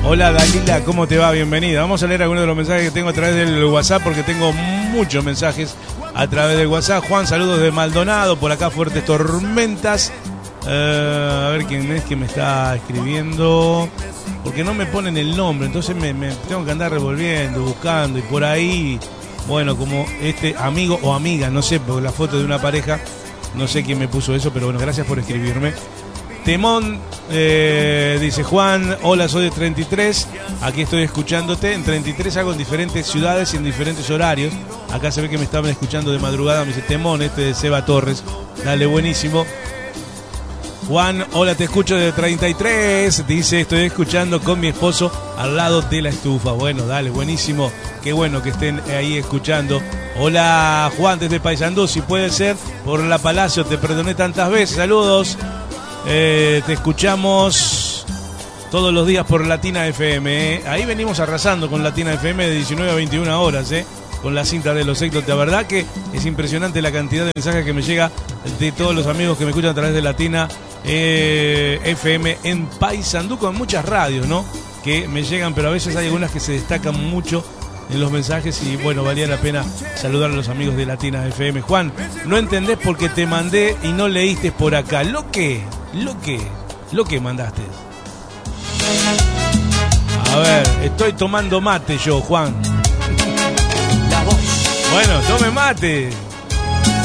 Hola Dalila, ¿cómo te va? Bienvenida. Vamos a leer algunos de los mensajes que tengo a través del WhatsApp porque tengo muchos mensajes a través del WhatsApp. Juan, saludos de Maldonado, por acá fuertes tormentas. A ver quién es que me está escribiendo, porque no me ponen el nombre, entonces me tengo que andar revolviendo, buscando y por ahí, bueno, como este amigo o amiga, no sé, por la foto de una pareja, no sé quién me puso eso, pero bueno, gracias por escribirme. Temón, dice Juan, hola, soy de 33, aquí estoy escuchándote. En 33 hago en diferentes ciudades y en diferentes horarios. Acá se ve que me estaban escuchando de madrugada, me dice Temón, de Seba Torres. Dale, buenísimo. Juan, hola, te escucho de 33, dice, estoy escuchando con mi esposo al lado de la estufa. Bueno, dale, buenísimo, qué bueno que estén ahí escuchando. Hola Juan, desde Paysandú, si puede ser, por la Palacio, te perdoné tantas veces, saludos. Te escuchamos todos los días por Latina FM. Ahí venimos arrasando con Latina FM de 19 a 21 horas, con la cinta de los éxitos. La verdad que es impresionante la cantidad de mensajes que me llega de todos los amigos que me escuchan a través de Latina FM en Paysandú, con muchas radios, ¿no? Que me llegan, pero a veces hay algunas que se destacan mucho en los mensajes y bueno, valía la pena saludar a los amigos de Latina FM. Juan, no entendés porque te mandé y no leíste por acá. Lo que mandaste. A ver, estoy tomando mate yo, Juan. Bueno, tome mate.